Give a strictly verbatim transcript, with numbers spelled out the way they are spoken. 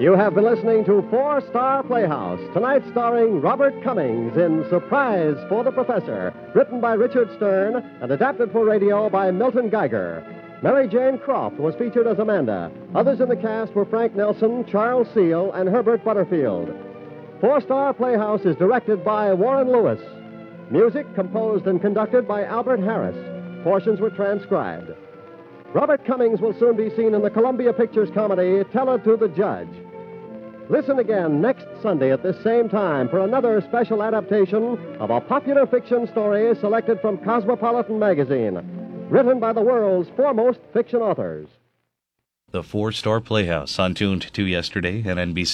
You have been listening to Four Star Playhouse, tonight starring Robert Cummings in Surprise for the Professor, written by Richard Stern and adapted for radio by Milton Geiger. Mary Jane Croft was featured as Amanda. Others in the cast were Frank Nelson, Charles Seal, and Herbert Butterfield. Four Star Playhouse is directed by Warren Lewis. Music composed and conducted by Albert Harris. Portions were transcribed. Robert Cummings will soon be seen in the Columbia Pictures comedy Tell It to the Judge. Listen again next Sunday at this same time for another special adaptation of a popular fiction story selected from Cosmopolitan magazine, written by the world's foremost fiction authors. The Four Star Playhouse on Tuned to Yesterday and N B C.